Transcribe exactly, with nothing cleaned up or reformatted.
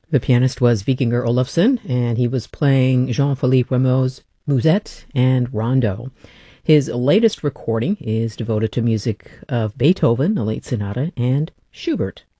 The pianist was Vikingur Olafsson, and he was playing Jean-Philippe Rameau's Musette and Rondo. His latest recording is devoted to music of Beethoven, a late sonata, and Schubert.